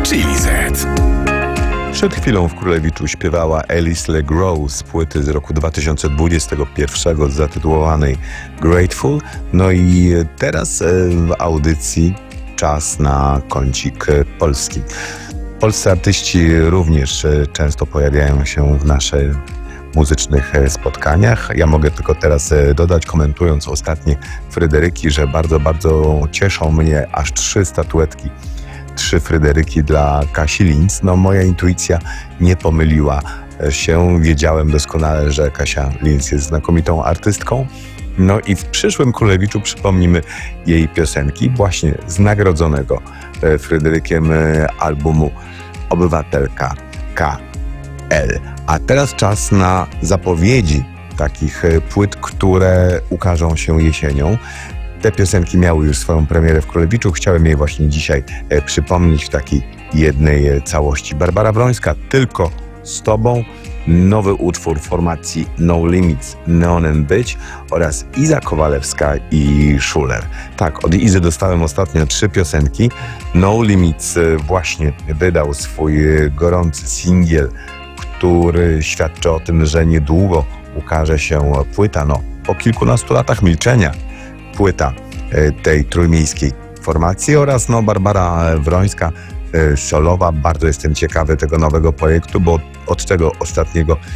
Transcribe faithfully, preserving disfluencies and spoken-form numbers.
Chili Z. Przed chwilą w Królewiczu śpiewała Alice LeGros z płyty z roku dwa tysiące dwudziestego pierwszego zatytułowanej Grateful. No i teraz w audycji czas na kącik polski. Polscy artyści również często pojawiają się w naszych muzycznych spotkaniach. Ja mogę tylko teraz dodać, komentując ostatnie Fryderyki, że bardzo, bardzo cieszą mnie aż trzy statuetki. Trzy Fryderyki dla Kasi Linz. No moja intuicja nie pomyliła się. Wiedziałem doskonale, że Kasia Linz jest znakomitą artystką. No i w przyszłym Królewiczu przypomnimy jej piosenki właśnie z nagrodzonego Fryderykiem albumu Obywatelka K L. A teraz czas na zapowiedzi takich płyt, które ukażą się jesienią. Te piosenki miały już swoją premierę w Królewiczu. Chciałem jej właśnie dzisiaj e, przypomnieć w takiej jednej całości. Barbara Wrońska, Tylko z Tobą, nowy utwór formacji No Limits, Neonem Być oraz Iza Kowalewska i Schuler. Tak, od Izy dostałem ostatnio trzy piosenki. No Limits właśnie wydał swój gorący singiel, który świadczy o tym, że niedługo ukaże się płyta, no po kilkunastu latach milczenia, płyta tej trójmiejskiej formacji oraz no Barbara Wrońska, solowa. Bardzo jestem ciekawy tego nowego projektu, bo od tego ostatniego